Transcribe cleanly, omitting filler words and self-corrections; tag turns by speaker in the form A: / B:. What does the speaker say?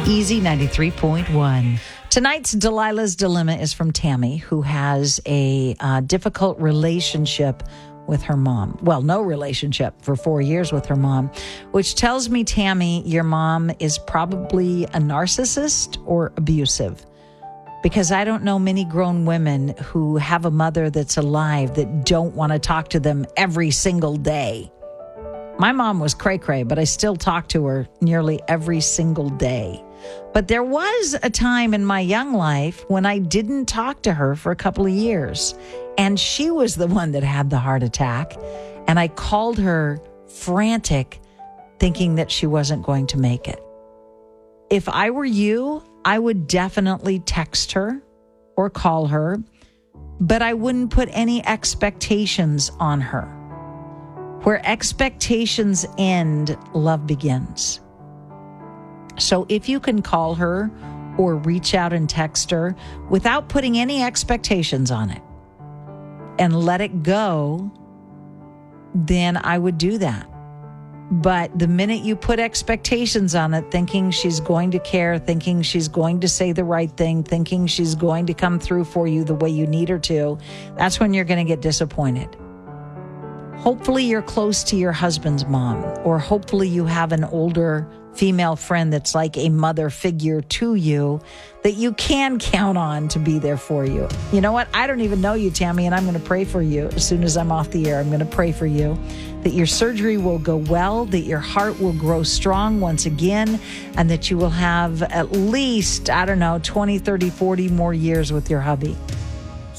A: Easy 93.1. Tonight's Delilah's Dilemma is from Tammy, who has a difficult relationship with her mom. Well, no relationship for 4 years with her mom, which tells me, Tammy, your mom is probably a narcissist or abusive. Because I don't know many grown women who have a mother that's alive that don't want to talk to them every single day. My mom was cray-cray, but I still talk to her nearly every single day. But there was a time in my young life when I didn't talk to her for a couple of years. And she was the one that had the heart attack. And I called her frantic, thinking that she wasn't going to make it. If I were you, I would definitely text her or call her, but I wouldn't put any expectations on her. Where expectations end, love begins. So if you can call her or reach out and text her without putting any expectations on it and let it go, then I would do that. But the minute you put expectations on it, thinking she's going to care, thinking she's going to say the right thing, thinking she's going to come through for you the way you need her to, that's when you're going to get disappointed. Hopefully you're close to your husband's mom, or hopefully you have an older female friend that's like a mother figure to you that you can count on to be there for you. You know what? I don't even know you, Tammy, and I'm going to pray for you as soon as I'm off the air. I'm going to pray for you that your surgery will go well, that your heart will grow strong once again, and that you will have at least, 20, 30, 40 more years with your hubby.